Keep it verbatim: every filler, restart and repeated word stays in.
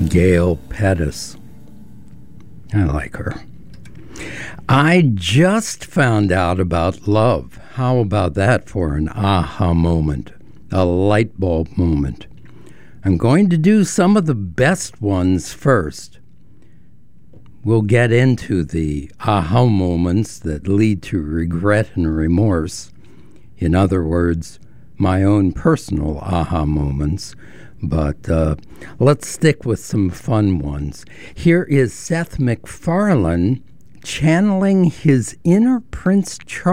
Gail Pettis. I like her. I just found out about love. How about that for an aha moment, a light bulb moment? I'm going to do some of the best ones first. We'll get into the aha moments that lead to regret and remorse. In other words, my own personal aha moments. But uh, let's stick with some fun ones. Here is Seth MacFarlane channeling his inner Prince Charles.